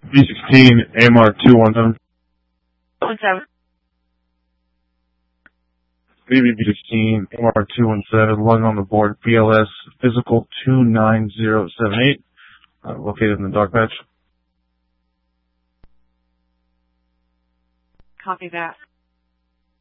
B16 AMR 217. 17. BB16 AMR 217, lung on the board, BLS physical 29078, located in the dark patch. Copy that.